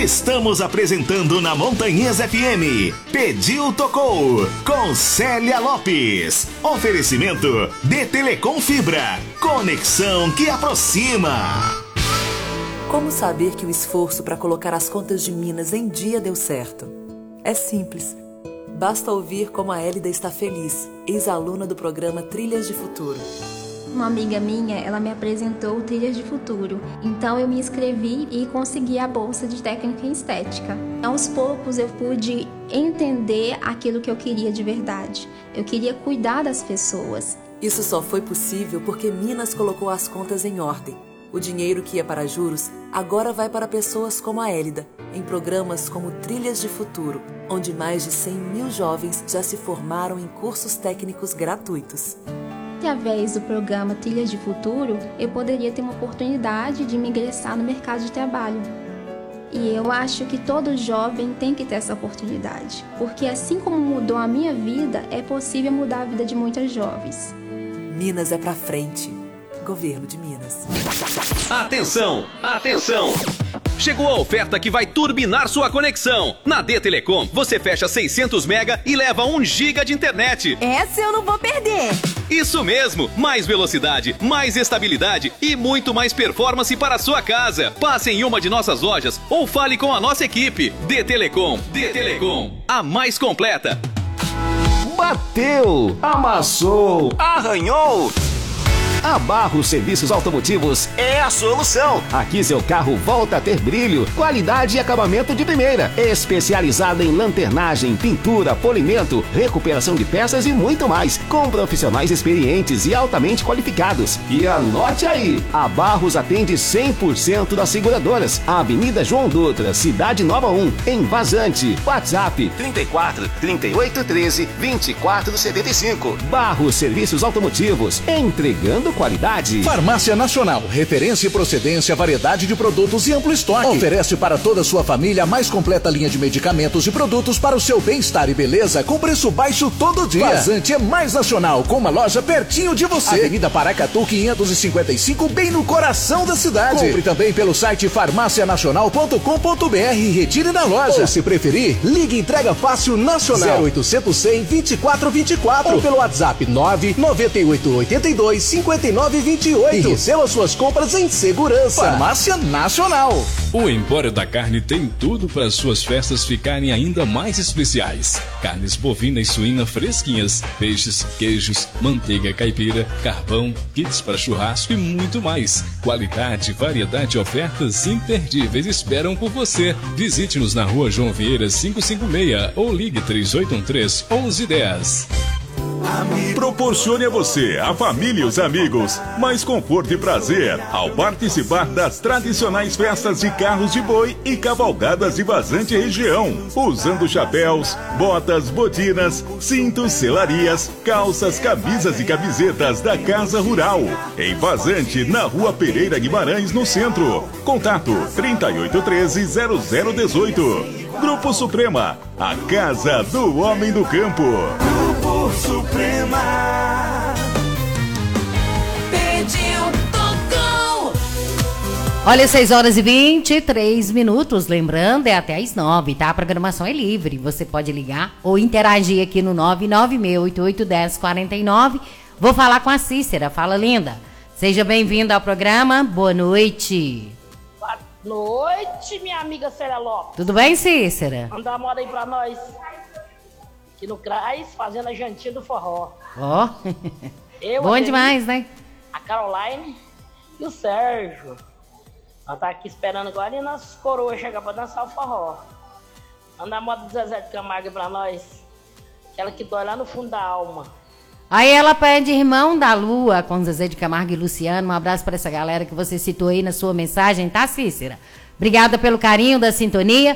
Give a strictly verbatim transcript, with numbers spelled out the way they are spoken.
Estamos apresentando na Montanhesa F M Pediu Tocou com Célia Lopes. Oferecimento de Telecom Fibra, conexão que aproxima. Como saber que o esforço para colocar as contas de Minas em dia deu certo? É simples. Basta ouvir como a Hélida está feliz, ex-aluna do programa Trilhas de Futuro. Uma amiga minha, ela me apresentou o Trilhas de Futuro. Então eu me inscrevi e consegui a bolsa de técnica em estética. Aos poucos eu pude entender aquilo que eu queria de verdade. Eu queria cuidar das pessoas. Isso só foi possível porque Minas colocou as contas em ordem. O dinheiro que ia para juros agora vai para pessoas como a Hélida, em programas como Trilhas de Futuro, onde mais de cem mil jovens já se formaram em cursos técnicos gratuitos. Através do programa Trilhas de Futuro, eu poderia ter uma oportunidade de me ingressar no mercado de trabalho. E eu acho que todo jovem tem que ter essa oportunidade, porque assim como mudou a minha vida, é possível mudar a vida de muitas jovens. Minas é pra frente. Governo de Minas. Atenção, atenção! Chegou a oferta que vai turbinar sua conexão. Na D Telecom, você fecha seiscentos mega e leva um giga de internet. Essa eu não vou perder. Isso mesmo, mais velocidade, mais estabilidade e muito mais performance para a sua casa. Passe em uma de nossas lojas ou fale com a nossa equipe. D Telecom, D Telecom, a mais completa. Bateu, amassou, arranhou. A Barros Serviços Automotivos é a solução. Aqui seu carro volta a ter brilho, qualidade e acabamento de primeira. Especializada em lanternagem, pintura, polimento, recuperação de peças e muito mais. Com profissionais experientes e altamente qualificados. E anote aí, a Barros atende cem por cento das seguradoras. Avenida João Dutra, Cidade Nova um, em Vazante. WhatsApp trinta e quatro, trinta e oito, treze, vinte e quatro, setenta e cinco. Barros Serviços Automotivos, entregando qualidade. Farmácia Nacional, referência e procedência, variedade de produtos e amplo estoque. Oferece para toda a sua família a mais completa linha de medicamentos e produtos para o seu bem-estar e beleza com preço baixo todo dia. Vazante é mais nacional, com uma loja pertinho de você. Avenida Paracatu quinhentos e cinquenta e cinco, bem no coração da cidade. Compre também pelo site farmácia nacional ponto com ponto br e retire na loja. Ou se preferir, ligue entrega fácil nacional zero oitocentos, cem, vinte e quatro vinte e quatro ou pelo WhatsApp nove nove oito oito dois, cinco nove vinte e oito e receba suas compras em segurança. Farmácia Nacional. O Empório da Carne tem tudo para suas festas ficarem ainda mais especiais. Carnes bovina e suína fresquinhas, peixes, queijos, manteiga caipira, carvão, kits para churrasco e muito mais. Qualidade, variedade e ofertas imperdíveis esperam por você. Visite-nos na rua João Vieira quinhentos e cinquenta e seis ou ligue três oito um três, onze dez. Proporcione a você, a família e os amigos mais conforto e prazer ao participar das tradicionais festas de carros de boi e cavalgadas de Vazante região, usando chapéus, botas, botinas, cintos, selarias, calças, camisas e camisetas da Casa Rural, em Vazante, na Rua Pereira Guimarães, no centro. Contato trinta e oito, treze, zero zero dezoito. Grupo Suprema, a casa do homem do campo. Grupo Suprema. Pediu, tocou. Olha, seis horas e vinte e três minutos. Lembrando, é até às nove, tá? A programação é livre. Você pode ligar ou interagir aqui no nove nove seis oito oito, um zero quatro nove. Vou falar com a Cícera. Fala, linda. Seja bem-vinda ao programa. Boa noite. Noite, minha amiga Célia Lopes. Tudo bem, Cícera? Manda uma moda aí pra nós. Aqui no Crais, fazendo a jantinha do forró. Ó. Oh. Bom demais, né? A Caroline e o Sérgio. Nós tá aqui esperando agora e nossas coroas chegar pra dançar o forró. Manda a moda do Zezé de Camargo aí pra nós. Aquela que dói lá no fundo da alma. Aí ela pede Irmão da Lua com Zezé de Camargo e Luciano. Um abraço para essa galera que você citou aí na sua mensagem, tá, Cícera? Obrigada pelo carinho da sintonia.